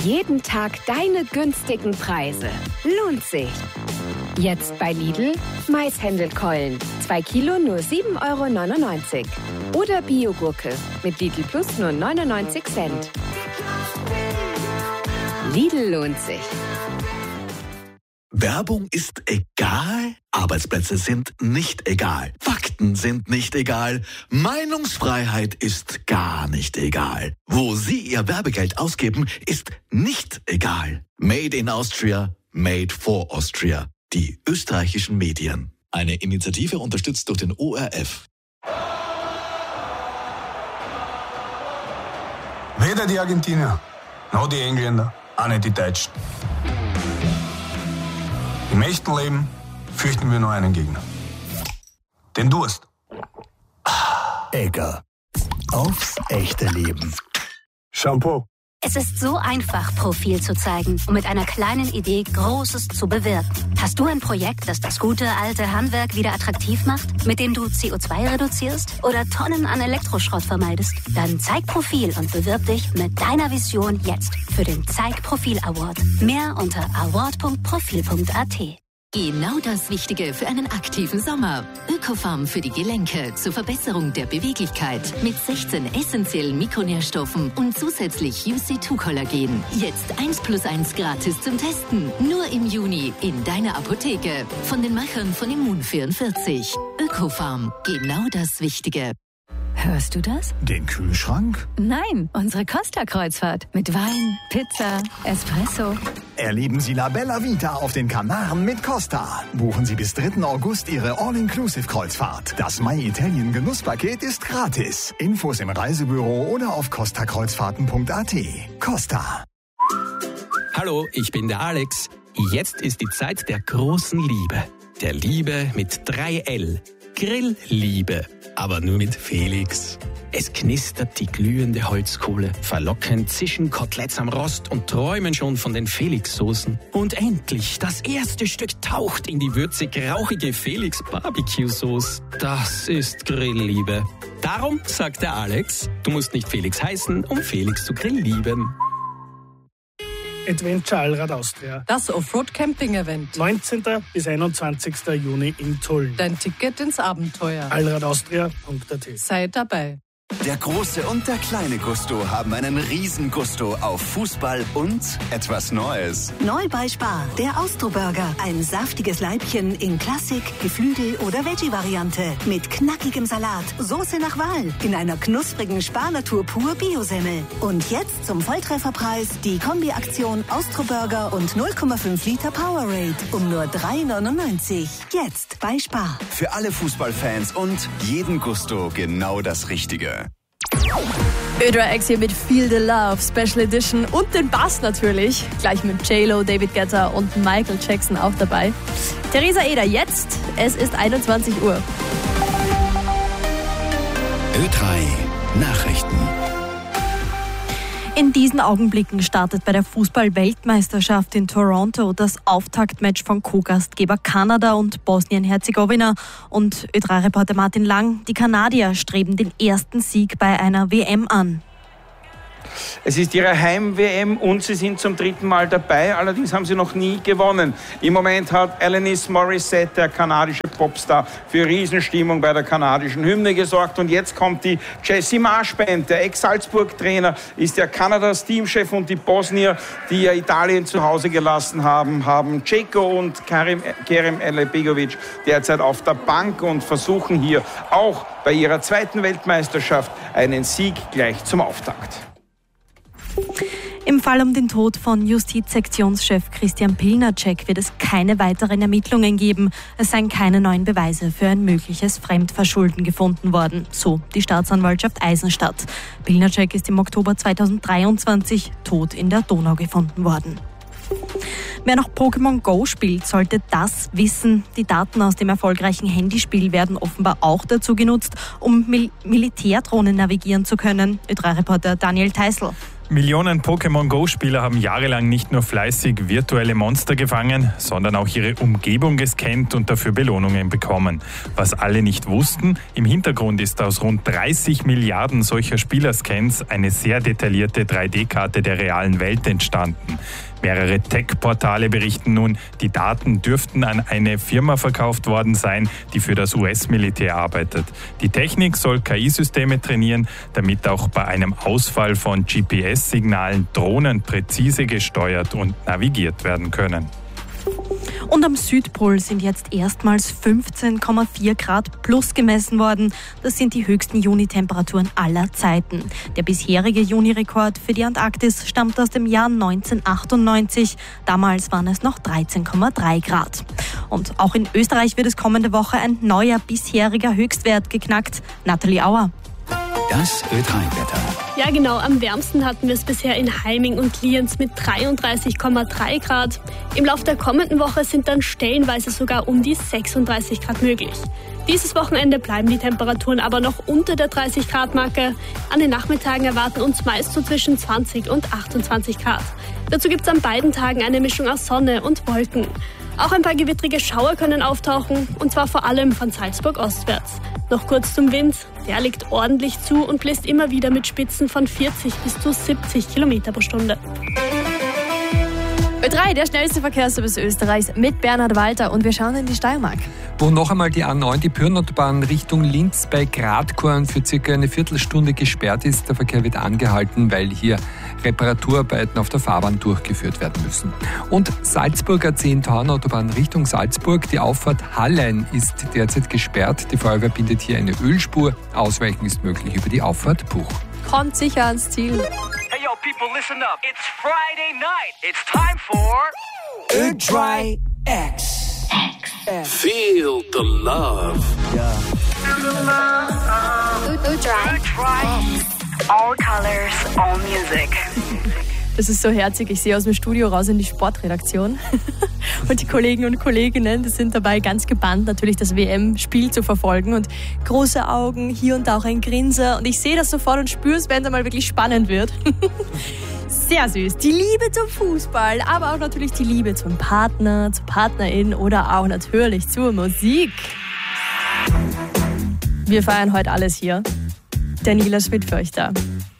Jeden Tag deine günstigen Preise. Lohnt sich. Jetzt bei Lidl Maishändelkeulen. 2 Kilo nur 7,99 €. Oder Biogurke mit Lidl Plus nur 99 Cent. Lidl lohnt sich. Werbung ist egal, Arbeitsplätze sind nicht egal, Fakten sind nicht egal, Meinungsfreiheit ist gar nicht egal. Wo Sie Ihr Werbegeld ausgeben, ist nicht egal. Made in Austria, made for Austria. Die österreichischen Medien. Eine Initiative unterstützt durch den ORF. Weder die Argentinier, noch die Engländer, auch nicht die Deutschen. Im echten Leben fürchten wir nur einen Gegner. Den Durst. Egger. Aufs echte Leben. Shampoo. Es ist so einfach, Profil zu zeigen und mit einer kleinen Idee Großes zu bewirken. Hast du ein Projekt, das das gute alte Handwerk wieder attraktiv macht, mit dem du CO2 reduzierst oder Tonnen an Elektroschrott vermeidest? Dann zeig Profil und bewirb dich mit deiner Vision jetzt für den Zeig Profil Award. Mehr unter award.profil.at. Genau das Richtige für einen aktiven Sommer. Ökofarm für die Gelenke zur Verbesserung der Beweglichkeit mit 16 essentiellen Mikronährstoffen und zusätzlich UC2-Kollagen. Jetzt 1+1 gratis zum Testen. Nur im Juni in deiner Apotheke. Von den Machern von Immun44. Ökofarm. Genau das Wichtige. Hörst du das? Den Kühlschrank? Nein, unsere Costa-Kreuzfahrt. Mit Wein, Pizza, Espresso. Erleben Sie La Bella Vita auf den Kanaren mit Costa. Buchen Sie bis 3. August Ihre All-Inclusive-Kreuzfahrt. Das My Italien Genusspaket ist gratis. Infos im Reisebüro oder auf costakreuzfahrten.at. Costa. Hallo, ich bin der Alex. Jetzt ist die Zeit der großen Liebe. Der Liebe mit 3L. Grillliebe. Aber nur mit Felix. Es knistert die glühende Holzkohle, verlockend zischen Koteletts am Rost und träumen schon von den Felix-Soßen. Und endlich, das erste Stück taucht in die würzig-rauchige Felix-Barbecue-Sauce. Das ist Grillliebe. Darum sagt der Alex, du musst nicht Felix heißen, um Felix zu grilllieben. Adventure Allrad Austria. Das Offroad-Camping-Event. 19. bis 21. Juni in Tulln. Dein Ticket ins Abenteuer. allradaustria.at. Sei dabei. Der große und der kleine Gusto haben einen Riesen-Gusto auf Fußball und etwas Neues. Neu bei Spar, der Austro-Burger. Ein saftiges Leibchen in Klassik, Geflügel- oder Veggie-Variante. Mit knackigem Salat, Soße nach Wahl, in einer knusprigen Spar-Natur pur Bio-Semmel. Und jetzt zum Volltrefferpreis die Kombi-Aktion Austro-Burger und 0,5 Liter Powerade um nur 3,99. Jetzt bei Spar. Für alle Fußballfans und jeden Gusto genau das Richtige. Ödra X hier mit Feel the Love Special Edition und den Bass natürlich. Gleich mit J-Lo, David Guetta und Michael Jackson auch dabei. Theresa Eder jetzt. Es ist 21 Uhr. Ö3 Nachrichten. In diesen Augenblicken startet bei der Fußball-Weltmeisterschaft in Toronto das Auftaktmatch von Co-Gastgeber Kanada und Bosnien-Herzegowina. Und Ö3-Reporter Martin Lang, die Kanadier streben den ersten Sieg bei einer WM an. Es ist ihre Heim-WM und sie sind zum 3. Mal dabei, allerdings haben sie noch nie gewonnen. Im Moment hat Alanis Morissette, der kanadische Popstar, für Riesenstimmung bei der kanadischen Hymne gesorgt. Und jetzt kommt die Jesse Marsch Band. Der Ex-Salzburg-Trainer ist ja Kanadas Teamchef und die Bosnier, die ja Italien zu Hause gelassen haben, haben Ceko und Kerem Elebegovic derzeit auf der Bank und versuchen hier auch bei ihrer zweiten Weltmeisterschaft einen Sieg gleich zum Auftakt. Im Fall um den Tod von Justizsektionschef Christian Pilnacek wird es keine weiteren Ermittlungen geben. Es seien keine neuen Beweise für ein mögliches Fremdverschulden gefunden worden, so die Staatsanwaltschaft Eisenstadt. Pilnacek ist im Oktober 2023 tot in der Donau gefunden worden. Wer noch Pokémon Go spielt, sollte das wissen. Die Daten aus dem erfolgreichen Handyspiel werden offenbar auch dazu genutzt, um Militärdrohnen navigieren zu können. Ö3-Reporter Daniel Teisel. Millionen Pokémon-Go-Spieler haben jahrelang nicht nur fleißig virtuelle Monster gefangen, sondern auch ihre Umgebung gescannt und dafür Belohnungen bekommen. Was alle nicht wussten, im Hintergrund ist aus rund 30 Milliarden solcher Spielerscans eine sehr detaillierte 3D-Karte der realen Welt entstanden. Mehrere Tech-Portale berichten nun, die Daten dürften an eine Firma verkauft worden sein, die für das US-Militär arbeitet. Die Technik soll KI-Systeme trainieren, damit auch bei einem Ausfall von GPS-Signalen Drohnen präzise gesteuert und navigiert werden können. Und am Südpol sind jetzt erstmals 15,4 Grad plus gemessen worden. Das sind die höchsten Juni-Temperaturen aller Zeiten. Der bisherige Juni-Rekord für die Antarktis stammt aus dem Jahr 1998. Damals waren es noch 13,3 Grad. Und auch in Österreich wird es kommende Woche ein neuer bisheriger Höchstwert geknackt. Nathalie Auer. Das Ö3-Wetter. Ja genau, am wärmsten hatten wir es bisher in Heiming und Lienz mit 33,3 Grad. Im Laufe der kommenden Woche sind dann stellenweise sogar um die 36 Grad möglich. Dieses Wochenende bleiben die Temperaturen aber noch unter der 30-Grad-Marke. An den Nachmittagen erwarten uns meist so zwischen 20 und 28 Grad. Dazu gibt es an beiden Tagen eine Mischung aus Sonne und Wolken. Auch ein paar gewittrige Schauer können auftauchen, und zwar vor allem von Salzburg ostwärts. Noch kurz zum Wind. Der liegt ordentlich zu und bläst immer wieder mit Spitzen von 40 bis zu 70 Kilometer pro Stunde. Ö3, der schnellste Verkehrsservice Österreichs mit Bernhard Walter, und wir schauen in die Steiermark. Wo noch einmal die A9, die Pyrnenautobahn Richtung Linz bei Gradkorn für circa eine Viertelstunde gesperrt ist. Der Verkehr wird angehalten, weil hier Reparaturarbeiten auf der Fahrbahn durchgeführt werden müssen. Und Salzburger A10-Autobahn Richtung Salzburg, die Auffahrt Hallein ist derzeit gesperrt. Die Feuerwehr bindet hier eine Ölspur. Ausweichen ist möglich über die Auffahrt Buch. Kommt sicher ans Ziel. Hey yo, people, listen up. It's Friday night. It's time for Ö3 X. Feel the love. Yeah. Ö3. All colors, all music. Das ist so herzig. Ich sehe aus dem Studio raus in die Sportredaktion. Und die Kollegen und Kolleginnen, die sind dabei ganz gebannt, natürlich das WM-Spiel zu verfolgen. Und große Augen, hier und da auch ein Grinser. Und ich sehe das sofort und spüre es, wenn es einmal wirklich spannend wird. Sehr süß. Die Liebe zum Fußball, aber auch natürlich die Liebe zum Partner, zur Partnerin oder auch natürlich zur Musik. Wir feiern heute alles hier. Daniela Schmidfürchter.